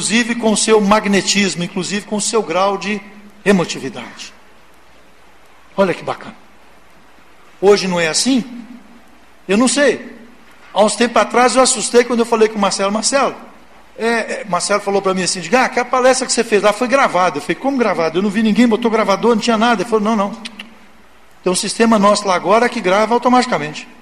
inclusive com o seu magnetismo, inclusive com o seu grau de emotividade. Olha que bacana. Hoje não é assim? Eu não sei. Há uns tempos atrás eu assustei quando eu falei com o Marcelo. Marcelo falou para mim assim, aquela palestra que você fez lá foi gravada. Eu falei, como gravada? Eu não vi ninguém, botou gravador, não tinha nada. Ele falou, não. Tem um sistema nosso lá agora que grava automaticamente.